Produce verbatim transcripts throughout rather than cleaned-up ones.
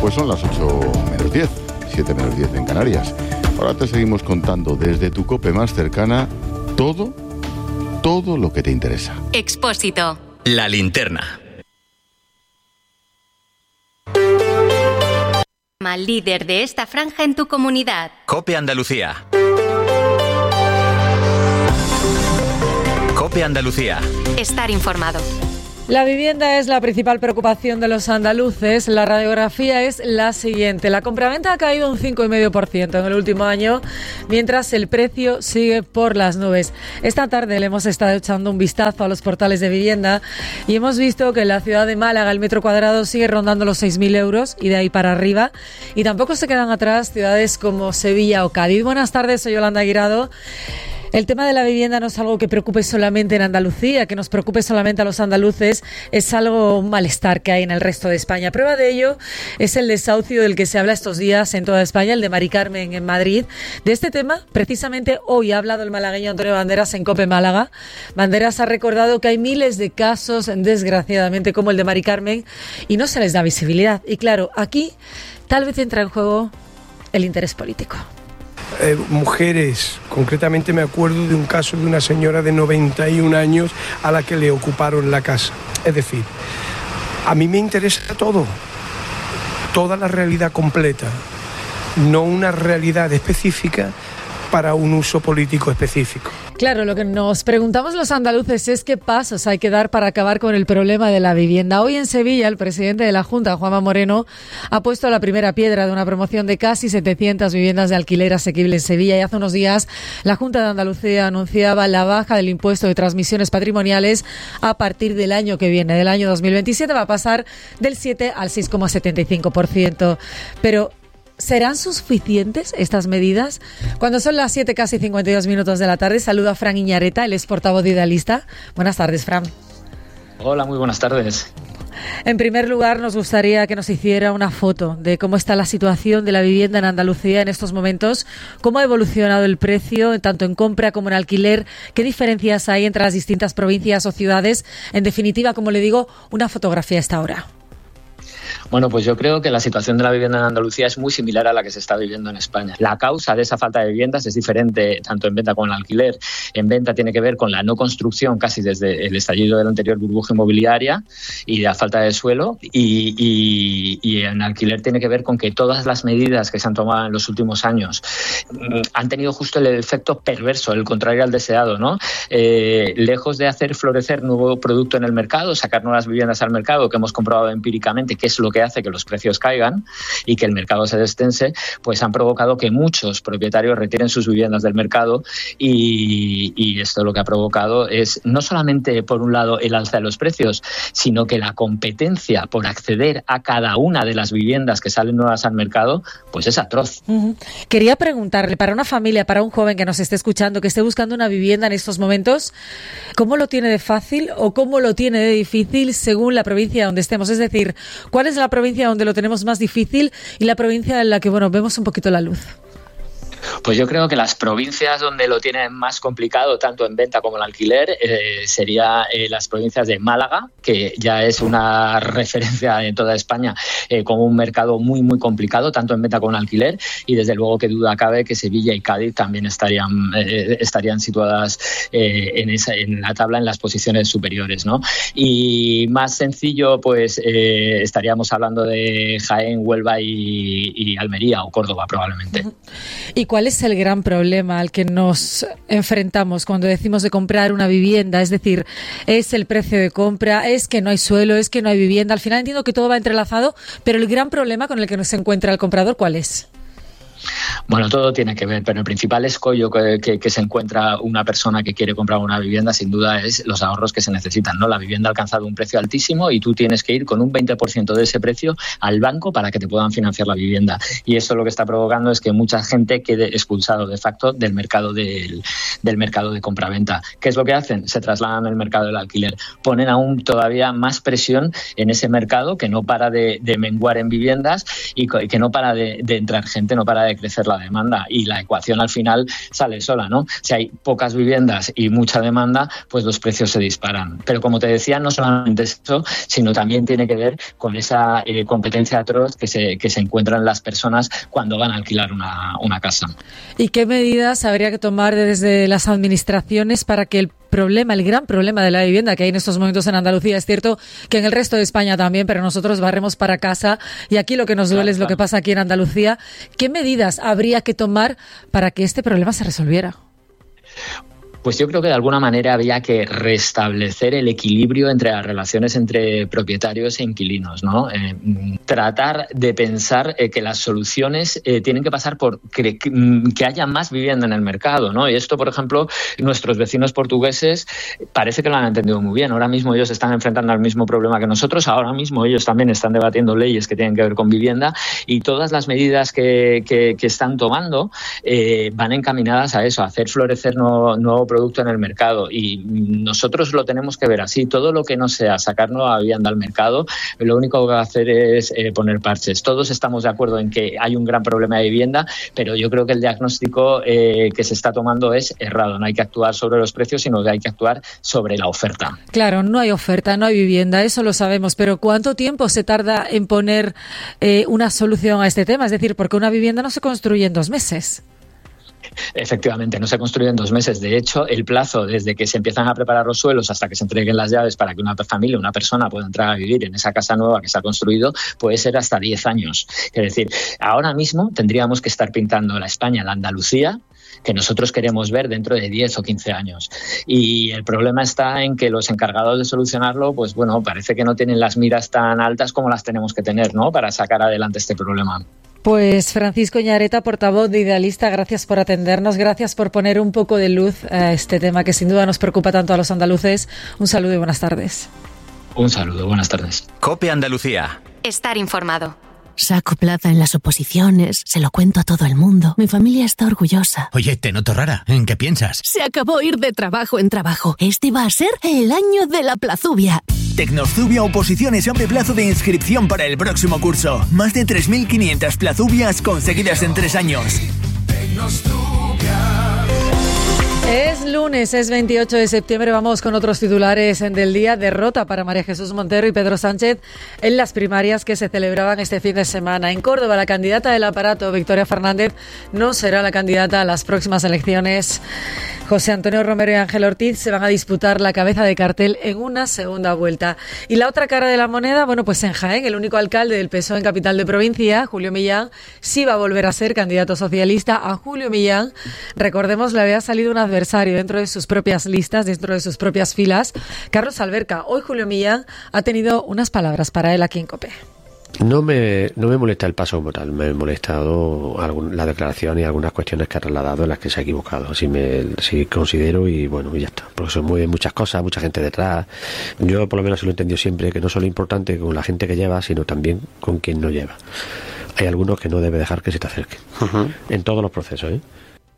Pues son las ocho menos diez, siete menos diez en Canarias. Ahora te seguimos contando desde tu COPE más cercana todo, todo lo que te interesa. Expósito. La linterna. Líder de esta franja en tu comunidad. COPE Andalucía. COPE Andalucía. Estar informado. La vivienda es la principal preocupación de los andaluces. La radiografía es la siguiente. La compraventa ha caído un cinco coma cinco por ciento en el último año, mientras el precio sigue por las nubes. Esta tarde le hemos estado echando un vistazo a los portales de vivienda y hemos visto que en la ciudad de Málaga el metro cuadrado sigue rondando los seis mil euros y de ahí para arriba. Y tampoco se quedan atrás ciudades como Sevilla o Cádiz. Buenas tardes, soy Yolanda Guirado. El tema de la vivienda no es algo que preocupe solamente en Andalucía, que nos preocupe solamente a los andaluces, es algo, un malestar que hay en el resto de España. Prueba de ello es el desahucio del que se habla estos días en toda España, el de Mari Carmen en Madrid. De este tema, precisamente hoy ha hablado el malagueño Antonio Banderas en COPE Málaga. Banderas ha recordado que hay miles de casos, desgraciadamente, como el de Mari Carmen, y no se les da visibilidad. Y claro, aquí tal vez entra en juego el interés político. Eh, mujeres, concretamente me acuerdo de un caso de una señora de noventa y un años a la que le ocuparon la casa. Es decir, a mí me interesa todo, toda la realidad completa, no una realidad específica para un uso político específico. Claro, lo que nos preguntamos los andaluces es qué pasos hay que dar para acabar con el problema de la vivienda. Hoy en Sevilla, el presidente de la Junta, Juanma Moreno, ha puesto la primera piedra de una promoción de casi setecientas viviendas de alquiler asequible en Sevilla. Y hace unos días, la Junta de Andalucía anunciaba la baja del impuesto de transmisiones patrimoniales a partir del año que viene. Del año dos mil veintisiete va a pasar del siete al seis coma setenta y cinco por ciento. Pero ¿serán suficientes estas medidas? Cuando son las siete, casi cincuenta y dos minutos de la tarde, saludo a Fran Iñareta, él es portavoz de Idealista. Buenas tardes, Fran. Hola, muy buenas tardes. En primer lugar, nos gustaría que nos hiciera una foto de cómo está la situación de la vivienda en Andalucía en estos momentos, cómo ha evolucionado el precio, tanto en compra como en alquiler, qué diferencias hay entre las distintas provincias o ciudades. En definitiva, como le digo, una fotografía a esta hora. Bueno, pues yo creo que la situación de la vivienda en Andalucía es muy similar a la que se está viviendo en España. La causa de esa falta de viviendas es diferente tanto en venta como en alquiler. En venta tiene que ver con la no construcción casi desde el estallido de la anterior burbuja inmobiliaria y la falta de suelo, y, y, y en alquiler tiene que ver con que todas las medidas que se han tomado en los últimos años han tenido justo el efecto perverso, el contrario al deseado, ¿no? Eh, lejos de hacer florecer nuevo producto en el mercado, sacar nuevas viviendas al mercado, que hemos comprobado empíricamente que es lo que hace que los precios caigan y que el mercado se destense, pues han provocado que muchos propietarios retiren sus viviendas del mercado, y, y esto lo que ha provocado es no solamente, por un lado, el alza de los precios, sino que la competencia por acceder a cada una de las viviendas que salen nuevas al mercado, pues es atroz. Uh-huh. Quería preguntarle, para una familia, para un joven que nos esté escuchando, que esté buscando una vivienda en estos momentos, ¿cómo lo tiene de fácil o cómo lo tiene de difícil según la provincia donde estemos? Es decir, ¿cuál es la provincia donde lo tenemos más difícil y la provincia en la que, bueno, vemos un poquito la luz? Pues yo creo que las provincias donde lo tienen más complicado, tanto en venta como en alquiler, eh, sería eh, las provincias de Málaga, que ya es una referencia en toda España eh, como un mercado muy, muy complicado, tanto en venta como en alquiler, y desde luego que duda cabe que Sevilla y Cádiz también estarían, eh, estarían situadas eh, en, esa, en la tabla en las posiciones superiores, ¿no? Y más sencillo, pues eh, estaríamos hablando de Jaén, Huelva y, y Almería o Córdoba probablemente. ¿Y cuál es el gran problema al que nos enfrentamos cuando decimos de comprar una vivienda? Es decir, ¿es el precio de compra? ¿Es que no hay suelo? ¿Es que no hay vivienda? Al final entiendo que todo va entrelazado, pero el gran problema con el que se encuentra el comprador, ¿cuál es? Bueno, todo tiene que ver, pero el principal escollo que, que, que se encuentra una persona que quiere comprar una vivienda, sin duda, es los ahorros que se necesitan, ¿no? La vivienda ha alcanzado un precio altísimo y tú tienes que ir con un veinte por ciento de ese precio al banco para que te puedan financiar la vivienda. Y eso lo que está provocando es que mucha gente quede expulsado de facto del mercado del, del mercado de compraventa. ¿Qué es lo que hacen? Se trasladan al mercado del alquiler. Ponen aún todavía más presión en ese mercado que no para de, de menguar en viviendas y que no para de, de entrar gente, no para de de crecer la demanda y la ecuación al final sale sola, ¿no? Si hay pocas viviendas y mucha demanda, pues los precios se disparan. Pero como te decía, no solamente eso, sino también tiene que ver con esa eh, competencia atroz que se, que se encuentran las personas cuando van a alquilar una, una casa. ¿Y qué medidas habría que tomar desde las administraciones para que el problema, el gran problema de la vivienda que hay en estos momentos en Andalucía, es cierto que en el resto de España también, pero nosotros barremos para casa y aquí lo que nos duele claro, es lo claro. que pasa aquí en Andalucía? ¿Qué medidas habría que tomar para que este problema se resolviera? Pues yo creo que de alguna manera había que restablecer el equilibrio entre las relaciones entre propietarios e inquilinos, ¿no? Eh, tratar de pensar eh, que las soluciones eh, tienen que pasar por que, que haya más vivienda en el mercado, ¿no? Y esto, por ejemplo, nuestros vecinos portugueses parece que lo han entendido muy bien. Ahora mismo ellos están enfrentando al mismo problema que nosotros. Ahora mismo ellos también están debatiendo leyes que tienen que ver con vivienda y todas las medidas que, que, que están tomando eh, van encaminadas a eso, a hacer florecer nuevo, nuevo producto en el mercado, y nosotros lo tenemos que ver así. Todo lo que no sea sacar nueva vivienda al mercado, lo único que va a hacer es eh, poner parches. Todos estamos de acuerdo en que hay un gran problema de vivienda, pero yo creo que el diagnóstico eh, que se está tomando es errado. No hay que actuar sobre los precios, sino que hay que actuar sobre la oferta. Claro, no hay oferta, no hay vivienda, eso lo sabemos, pero ¿cuánto tiempo se tarda en poner eh, una solución a este tema? Es decir, porque una vivienda no se construye en dos meses. Efectivamente, no se construye en dos meses. De hecho, el plazo desde que se empiezan a preparar los suelos hasta que se entreguen las llaves para que una familia, una persona pueda entrar a vivir en esa casa nueva que se ha construido puede ser hasta diez años. Es decir, ahora mismo tendríamos que estar pintando la España, la Andalucía, que nosotros queremos ver dentro de diez o quince años. Y el problema está en que los encargados de solucionarlo, pues bueno, parece que no tienen las miras tan altas como las tenemos que tener, ¿no?, para sacar adelante este problema. Pues Francisco Ñareta, portavoz de Idealista, gracias por atendernos, gracias por poner un poco de luz a este tema que sin duda nos preocupa tanto a los andaluces. Un saludo y buenas tardes. Un saludo, buenas tardes. COPE Andalucía. Estar informado. Saco plaza en las oposiciones, se lo cuento a todo el mundo. Mi familia está orgullosa. Oye, te noto rara. ¿En qué piensas? Se acabó ir de trabajo en trabajo. Este va a ser el año de la plazubia. Tecnozubia Oposiciones abre plazo de inscripción para el próximo curso. Más de tres mil quinientas plazubias conseguidas en tres años. Es lunes, es veintiocho de septiembre, vamos con otros titulares del día. Derrota para María Jesús Montero y Pedro Sánchez en las primarias que se celebraban este fin de semana. En Córdoba, la candidata del aparato, Victoria Fernández, no será la candidata a las próximas elecciones. José Antonio Romero y Ángel Ortiz se van a disputar la cabeza de cartel en una segunda vuelta. Y la otra cara de la moneda, bueno, pues en Jaén, el único alcalde del P S O E en capital de provincia, Julio Millán, sí va a volver a ser candidato socialista. A Julio Millán, recordemos, le había salido un adversario dentro de sus propias listas, dentro de sus propias filas, Carlos Alberca. Hoy Julio Millán ha tenido unas palabras para él aquí en COPE. No me, no me molesta el paso como tal, me ha molestado algún, la declaración y algunas cuestiones que ha trasladado en las que se ha equivocado. Así me sí considero y bueno, y ya está. Porque se mueven muchas cosas, mucha gente detrás. Yo por lo menos se lo he entendido siempre, que no solo es importante con la gente que lleva, sino también con quien no lleva. Hay algunos que no debe dejar que se te acerquen. Uh-huh. En todos los procesos, ¿eh?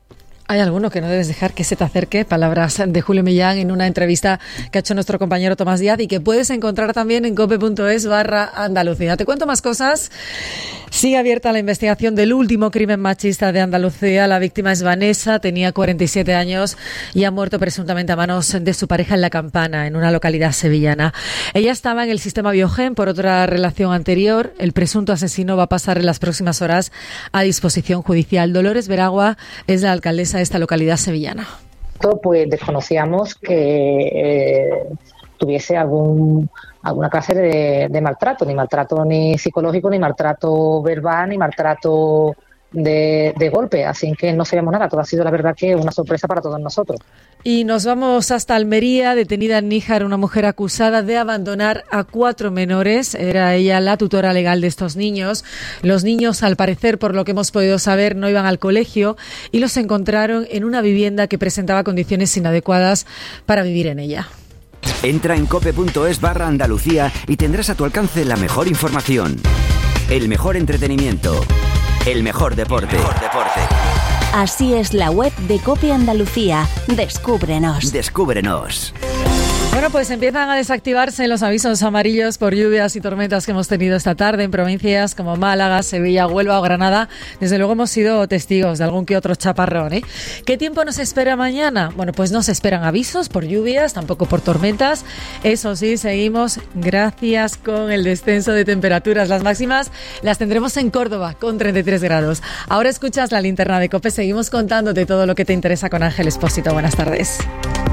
Hay alguno que no debes dejar que se te acerque. Palabras de Julio Millán en una entrevista que ha hecho nuestro compañero Tomás Díaz y que puedes encontrar también en cope.es barra Andalucía. Te cuento más cosas. Sigue abierta la investigación del último crimen machista de Andalucía. La víctima es Vanessa, tenía cuarenta y siete años y ha muerto presuntamente a manos de su pareja en La Campana, en una localidad sevillana. Ella estaba en el sistema Biogen por otra relación anterior. El presunto asesino va a pasar en las próximas horas a disposición judicial. Dolores Veragua es la alcaldesa de esta localidad sevillana. Pues desconocíamos que eh, tuviese algún alguna clase de, de maltrato, ni maltrato ni psicológico, ni maltrato verbal, ni maltrato de, de golpe, así que no sabíamos nada. Todo ha sido, la verdad, que una sorpresa para todos nosotros. Y nos vamos hasta Almería. Detenida en Níjar una mujer acusada de abandonar a cuatro menores. Era ella la tutora legal de estos niños. Los niños, al parecer, por lo que hemos podido saber, no iban al colegio y los encontraron en una vivienda que presentaba condiciones inadecuadas para vivir en ella. Entra en cope.es barra Andalucía y tendrás a tu alcance la mejor información, el mejor entretenimiento, el mejor deporte. El mejor deporte. Así es la web de COPE Andalucía. Descúbrenos. Descúbrenos. Bueno, pues empiezan a desactivarse los avisos amarillos por lluvias y tormentas que hemos tenido esta tarde en provincias como Málaga, Sevilla, Huelva o Granada. Desde luego hemos sido testigos de algún que otro chaparrón, ¿eh? ¿Qué tiempo nos espera mañana? Bueno, pues no se esperan avisos por lluvias, tampoco por tormentas. Eso sí, seguimos gracias con el descenso de temperaturas. Las máximas las tendremos en Córdoba con treinta y tres grados. Ahora escuchas la linterna de COPE. Seguimos contándote todo lo que te interesa con Ángel Expósito. Buenas tardes.